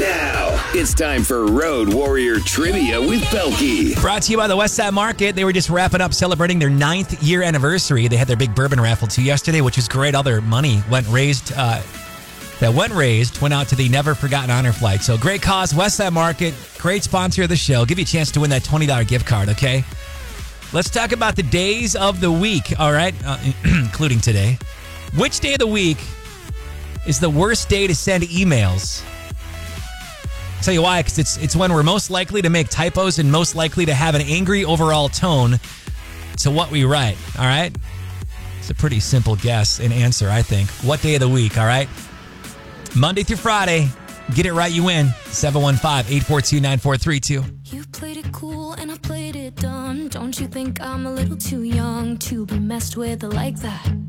Now, it's time for Road Warrior Trivia with Belky. Brought to you by the Westside Market. They were just wrapping up celebrating their 9th year anniversary. They had their big bourbon raffle too yesterday, which was great. All their money went raised out to the Never Forgotten Honor Flight. So great cause, Westside Market, great sponsor of the show. Give you a chance to win that $20 gift card, okay? Let's talk about the days of the week, all right? Including today. Which day of the week is the worst day to send emails? I'll tell you why, because it's when we're most likely to make typos and most likely to have an angry overall tone to what we write, all right? It's a pretty simple guess and answer, I think. What day of the week, all right? Monday through Friday. Get it right, you win. 715-842-9432. You played it cool and I played it dumb. Don't you think I'm a little too young to be messed with like that?